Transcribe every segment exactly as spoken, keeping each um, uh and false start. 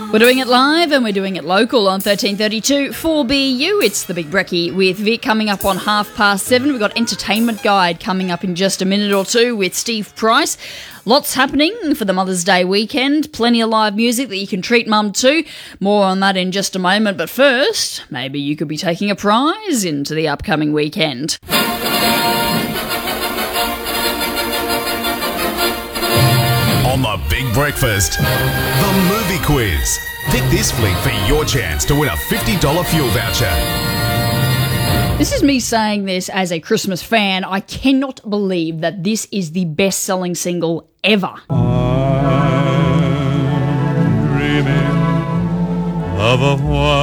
We're doing it live and we're doing it local on thirteen thirty-two four B U. It's the Big Brekkie with Vic coming up on half past seven. We've got Entertainment Guide coming up in just a minute or two with Steve Price. Lots happening for the Mother's Day weekend. Plenty of live music that you can treat mum to. More on that in just a moment. But first, maybe you could be taking a prize into the upcoming weekend. On the Big Breakfast, the movie quiz. Pick this flick for your chance to win a fifty dollars fuel voucher. This is me saying this as a Christmas fan. I cannot believe that this is the best-selling single ever. I'm dreaming of a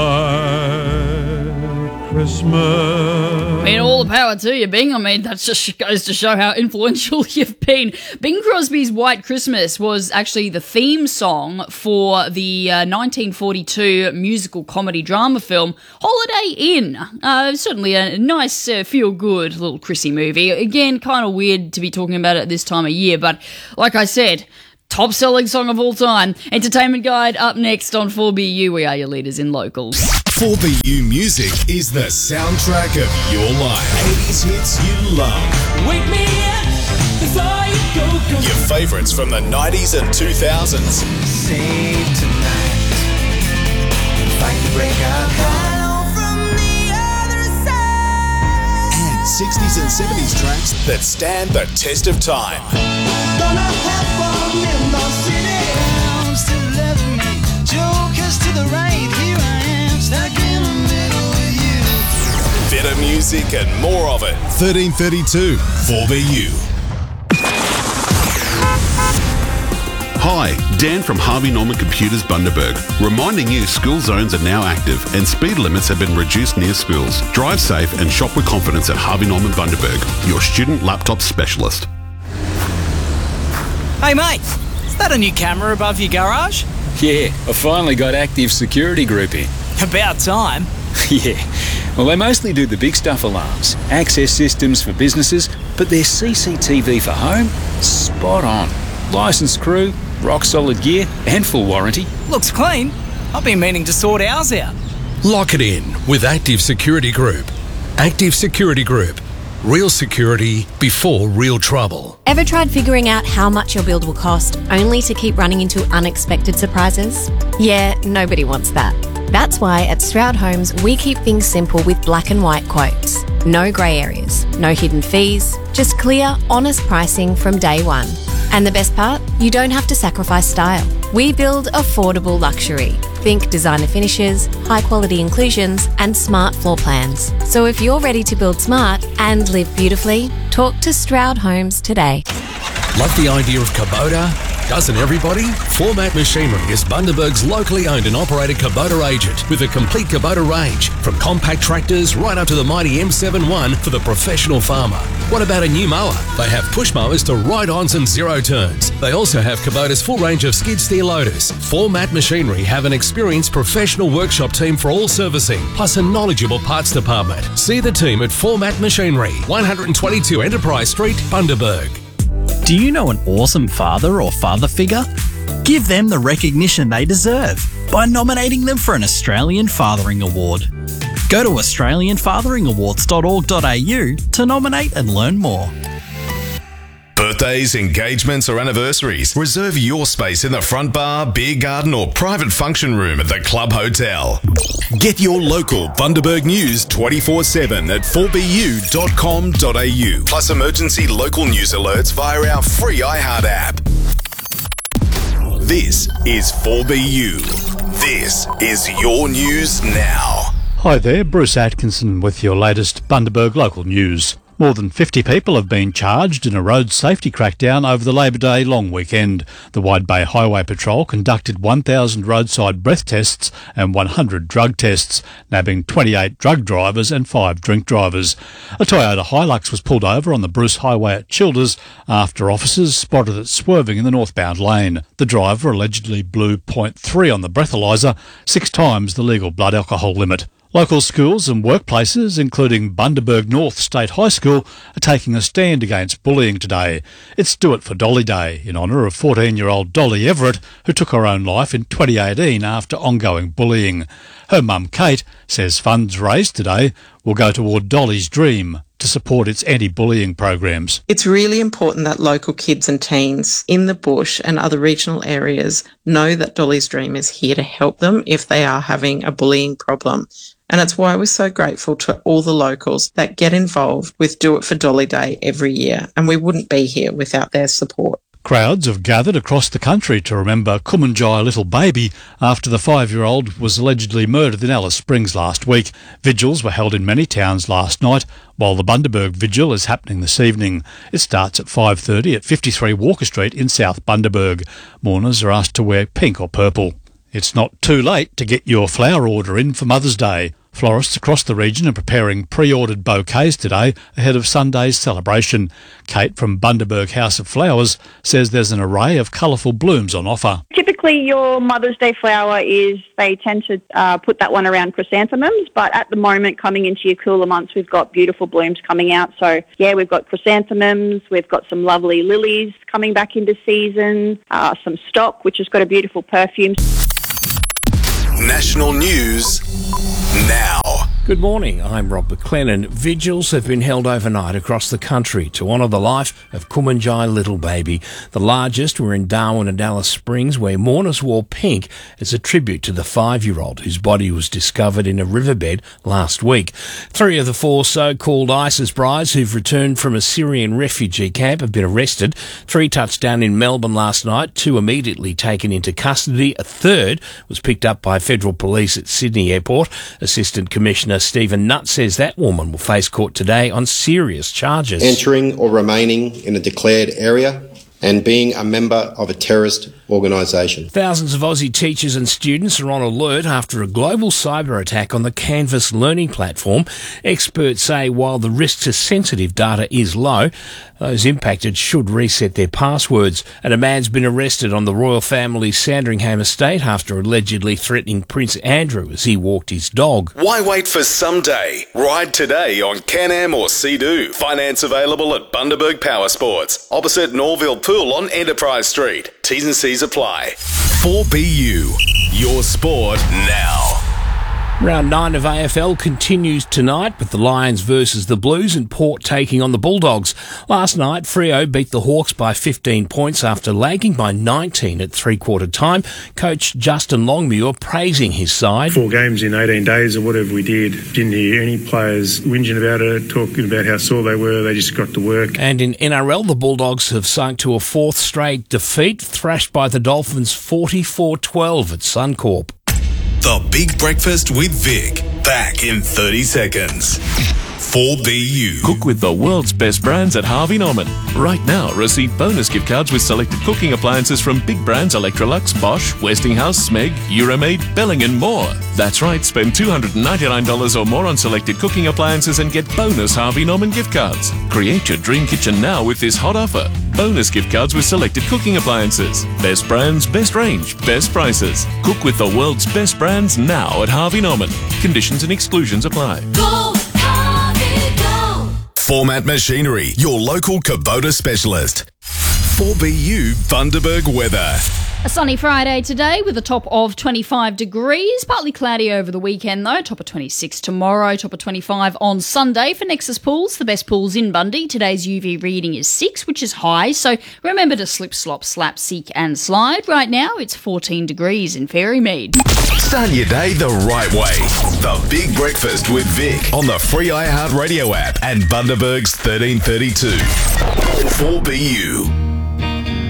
white Christmas. I mean, all the power to you, Bing. I mean, that just goes to show how influential you've been. Bing Crosby's White Christmas was actually the theme song for the uh, nineteen forty-two musical comedy drama film Holiday Inn. Uh, certainly a nice, uh, feel-good little Chrissy movie. Again, kind of weird to be talking about it this time of year, but like I said, top-selling song of all time. Entertainment Guide up next on four B U. We are your leaders in locals. four B U Music is the soundtrack of your life. eighties hits you love. Wake me up before you go, go. Your favourites from the nineties and two thousands. Save tonight. Fight the breakout. Hello from the other side. And sixties and seventies tracks that stand the test of time. Gonna have fun in the city. I'm still loving me. Jokers to the right. Here I am, stuck in the middle with you. Better music and more of it. thirteen thirty-two four B U. Hi, Dan from Harvey Norman Computers Bundaberg, reminding you school zones are now active and speed limits have been reduced near schools. Drive safe and shop with confidence at Harvey Norman Bundaberg, your student laptop specialist. Hey mate, is that a new camera above your garage? Yeah, I finally got Active Security Group in. About time. Yeah, well they mostly do the big stuff alarms, access systems for businesses, but their C C T V for home, spot on. Licensed crew, rock solid gear and full warranty. Looks clean. I've been meaning to sort ours out. Lock it in with Active Security Group. Active Security Group. Real security before real trouble. Ever tried figuring out how much your build will cost only to keep running into unexpected surprises? Yeah, nobody wants that. That's why at Stroud Homes we keep things simple with black and white quotes. No grey areas, no hidden fees, just clear, honest pricing from day one. And the best part? You don't have to sacrifice style. We build affordable luxury. Think designer finishes, high quality inclusions, and smart floor plans. So if you're ready to build smart and live beautifully, talk to Stroud Homes today. Love the idea of Kubota? Doesn't everybody? Format Machinery is Bundaberg's locally owned and operated Kubota agent with a complete Kubota range, from compact tractors right up to the mighty M seventy-one for the professional farmer. What about a new mower? They have push mowers to ride-ons and zero turns. They also have Kubota's full range of skid steer loaders. Format Machinery have an experienced professional workshop team for all servicing, plus a knowledgeable parts department. See the team at Format Machinery, one twenty-two Enterprise Street, Bundaberg. Do you know an awesome father or father figure? Give them the recognition they deserve by nominating them for an Australian Fathering Award. Go to australian fathering awards dot org dot a u to nominate and learn more. Birthdays, engagements or anniversaries, reserve your space in the front bar, beer garden or private function room at the Club Hotel. Get your local Bundaberg news twenty-four seven at four b u dot com dot a u, plus emergency local news alerts via our free iHeart app. This is four B U. This is your news now. Hi there, Bruce Atkinson with your latest Bundaberg local news. More than fifty people have been charged in a road safety crackdown over the Labor Day long weekend. The Wide Bay Highway Patrol conducted one thousand roadside breath tests and one hundred drug tests, nabbing twenty-eight drug drivers and five drink drivers. A Toyota Hilux was pulled over on the Bruce Highway at Childers after officers spotted it swerving in the northbound lane. The driver allegedly blew point three on the breathalyser, six times the legal blood alcohol limit. Local schools and workplaces, including Bundaberg North State High School, are taking a stand against bullying today. It's Do It for Dolly Day, in honour of fourteen-year-old Dolly Everett, who took her own life in twenty eighteen after ongoing bullying. Her mum, Kate, says funds raised today will go toward Dolly's dream to support its anti-bullying programs. It's really important that local kids and teens in the bush and other regional areas know that Dolly's Dream is here to help them if they are having a bullying problem. And it's why we're so grateful to all the locals that get involved with Do It for Dolly Day every year, and we wouldn't be here without their support. Crowds have gathered across the country to remember Kumanjai Little Baby after the five-year-old was allegedly murdered in Alice Springs last week. Vigils were held in many towns last night, while the Bundaberg Vigil is happening this evening. It starts at five thirty at fifty-three Walker Street in South Bundaberg. Mourners are asked to wear pink or purple. It's not too late to get your flower order in for Mother's Day. Florists across the region are preparing pre-ordered bouquets today ahead of Sunday's celebration. Kate from Bundaberg House of Flowers says there's an array of colourful blooms on offer. Typically your Mother's Day flower is, they tend to uh, put that one around chrysanthemums, but at the moment coming into your cooler months we've got beautiful blooms coming out. So yeah, we've got chrysanthemums, we've got some lovely lilies coming back into season, uh, some stock which has got a beautiful perfume. National news now. Good morning, I'm Rob McLennan. Vigils have been held overnight across the country to honour the life of Kumanjai Little Baby. The largest were in Darwin and Alice Springs, where mourners wore pink as a tribute to the five-year-old whose body was discovered in a riverbed last week. Three of the four so-called ISIS brides who've returned from a Syrian refugee camp have been arrested. Three touched down in Melbourne last night, two immediately taken into custody. A third was picked up by federal police at Sydney Airport. Assistant Commissioner Stephen Nutt says that woman will face court today on serious charges. Entering or remaining in a declared area and being a member of a terrorist organisation. Thousands of Aussie teachers and students are on alert after a global cyber attack on the Canvas learning platform. Experts say while the risk to sensitive data is low, those impacted should reset their passwords. And a man's been arrested on the royal family's Sandringham estate after allegedly threatening Prince Andrew as he walked his dog. Why wait for someday? Ride today on Can-Am or Sea-Doo. Finance available at Bundaberg Power Sports, opposite Norville Pool on Enterprise Street. T's and C's apply. four B U, your sport now. Round nine of A F L continues tonight with the Lions versus the Blues and Port taking on the Bulldogs. Last night, Freo beat the Hawks by fifteen points after lagging by nineteen at three-quarter time. Coach Justin Longmuir praising his side. Four games in eighteen days or whatever we did. Didn't hear any players whinging about it, talking about how sore they were. They just got to work. And in N R L, the Bulldogs have sunk to a fourth straight defeat, thrashed by the Dolphins forty-four twelve at Suncorp. The Big Breakfast with Vic. Back in thirty seconds. four B U. Cook with the world's best brands at Harvey Norman. Right now, receive bonus gift cards with selected cooking appliances from big brands Electrolux, Bosch, Westinghouse, Smeg, Euromaid, Belling and more. That's right, spend two hundred ninety-nine dollars or more on selected cooking appliances and get bonus Harvey Norman gift cards. Create your dream kitchen now with this hot offer. Bonus gift cards with selected cooking appliances. Best brands, best range, best prices. Cook with the world's best brands now at Harvey Norman. Conditions and exclusions apply. Go, Harvey, go! Format Machinery, your local Kubota specialist. four B U Bundaberg weather. A sunny Friday today with a top of twenty-five degrees. Partly cloudy over the weekend though. Top of twenty-six tomorrow. Top of twenty-five on Sunday for Nexus Pools, the best pools in Bundy. Today's U V reading is six, which is high. So remember to slip, slop, slap, seek and slide. Right now it's fourteen degrees in Fairymead. Start your day the right way. The Big Breakfast with Vic on the free iHeartRadio app and Bundaberg's thirteen thirty-two. four B U.